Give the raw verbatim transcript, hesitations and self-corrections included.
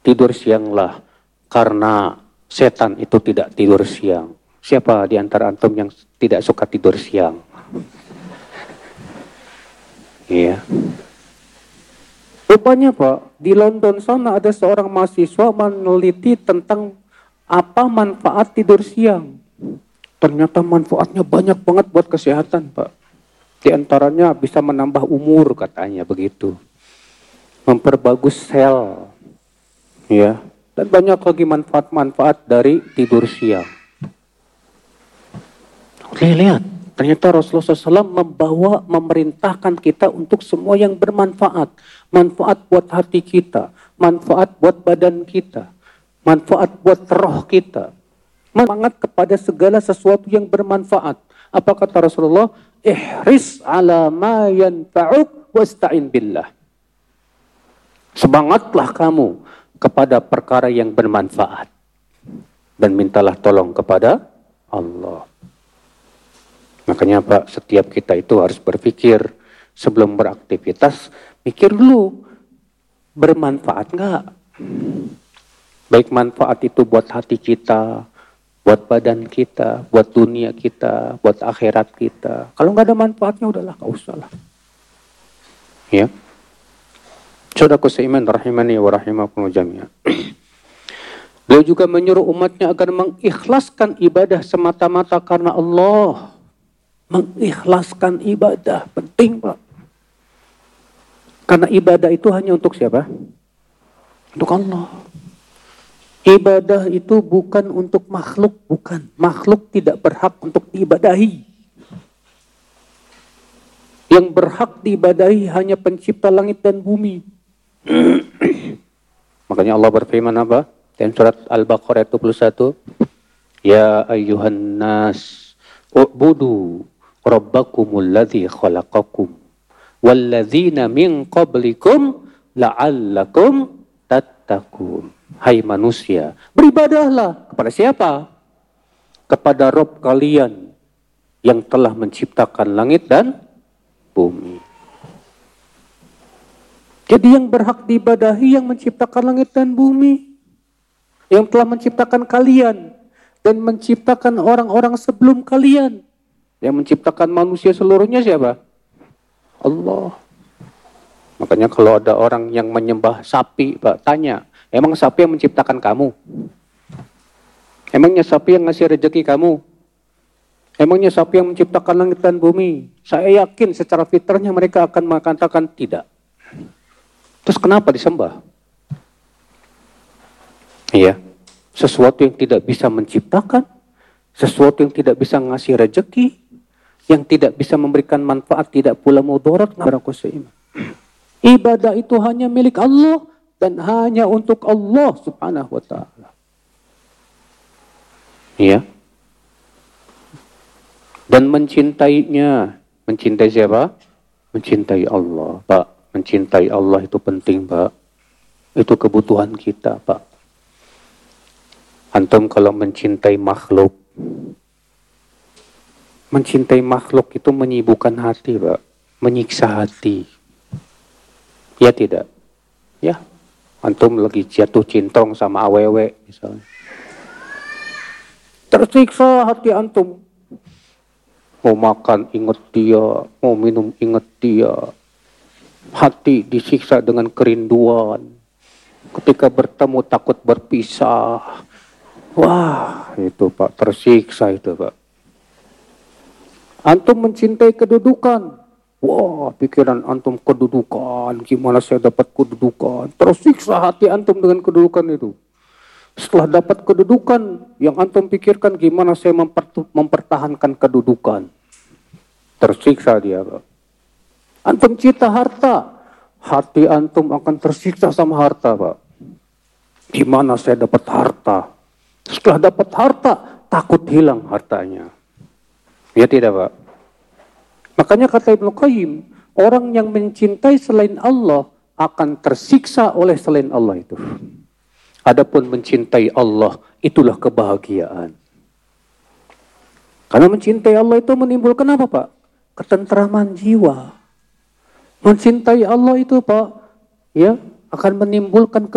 tidur sianglah, karena setan itu tidak tidur siang. Siapa di antara antum yang tidak suka tidur siang? Iya. Rupanya Pak, di London sana ada seorang mahasiswa meneliti tentang apa manfaat tidur siang. Ternyata manfaatnya banyak banget buat kesehatan Pak. Di antaranya bisa menambah umur katanya begitu. Memperbagus sel. Ya. Dan banyak lagi manfaat-manfaat dari tidur siang. Oke, lihat. Ternyata Rasulullah shallallahu alaihi wasallam membawa, memerintahkan kita untuk semua yang bermanfaat. Manfaat buat hati kita. Manfaat buat badan kita. Manfaat buat roh kita. Semangat kepada segala sesuatu yang bermanfaat. Apa kata Rasulullah? Ihris ala ma yanfa'uk wasta'in billah. Semangatlah kamu kepada perkara yang bermanfaat. Dan mintalah tolong kepada Allah. Makanya Pak, setiap kita itu harus berpikir sebelum beraktivitas, mikir dulu, bermanfaat nggak? Baik manfaat itu buat hati kita, buat badan kita, buat dunia kita, buat akhirat kita. Kalau nggak ada manfaatnya, udahlah, nggak usah lah. Ya. Saudaraku seiman, rahimani wa rahimakumullah jami'an. Beliau juga menyuruh umatnya agar mengikhlaskan ibadah semata-mata karena Allah. Mengikhlaskan ibadah, penting Pak. Karena ibadah itu hanya untuk siapa? Untuk Allah. Ibadah itu bukan untuk makhluk, bukan. Makhluk tidak berhak untuk diibadahi. Yang berhak diibadahi hanya pencipta langit dan bumi. Makanya Allah berfirman apa? Dalam surat Al-Baqarah dua puluh satu. Ya ayyuhan nas, u'budu rabbakumul ladzi khalaqakum walladzina min qablikum la'allakum tattaqun. Hai manusia, beribadahlah kepada siapa? Kepada Rabb kalian yang telah menciptakan langit dan bumi. Jadi yang berhak diibadahi yang menciptakan langit dan bumi, yang telah menciptakan kalian dan menciptakan orang-orang sebelum kalian. Yang menciptakan manusia seluruhnya siapa? Allah. Makanya kalau ada orang yang menyembah sapi, Pak, tanya, emang sapi yang menciptakan kamu? Emangnya sapi yang ngasih rezeki kamu? Emangnya sapi yang menciptakan langit dan bumi? Saya yakin secara fitrahnya mereka akan mengatakan tidak. Terus kenapa disembah? Iya, sesuatu yang tidak bisa menciptakan, sesuatu yang tidak bisa ngasih rezeki, yang tidak bisa memberikan manfaat, tidak pula mudarat. Ibadah itu hanya milik Allah dan hanya untuk Allah subhanahu wa ta'ala. Iya. Dan mencintainya. Mencintai siapa? Mencintai Allah, Pak. Mencintai Allah itu penting, Pak. Itu kebutuhan kita, Pak. Antum kalau mencintai makhluk, mencintai makhluk itu menyibukkan hati, Pak. Menyiksa hati. Ya tidak? Ya. Antum lagi jatuh cintong sama awewe misalnya. Tersiksa hati antum. Mau makan ingat dia, mau minum ingat dia. Hati disiksa dengan kerinduan. Ketika bertemu takut berpisah. Wah, itu Pak, tersiksa itu Pak. Antum mencintai kedudukan. Wah, pikiran antum kedudukan. Gimana saya dapat kedudukan? Tersiksa hati antum dengan kedudukan itu. Setelah dapat kedudukan, yang antum pikirkan gimana saya mempertahankan kedudukan. Tersiksa dia, Pak. Antum cinta harta. Hati antum akan tersiksa sama harta, Pak. Gimana saya dapat harta? Setelah dapat harta, takut hilang hartanya. Ya tidak, Pak? Makanya kata Ibnu Qayyim, orang yang mencintai selain Allah akan tersiksa oleh selain Allah itu. Adapun mencintai Allah, itulah kebahagiaan. Karena mencintai Allah itu menimbulkan apa, Pak? Ketentraman jiwa. Mencintai Allah itu, Pak, ya, akan menimbulkan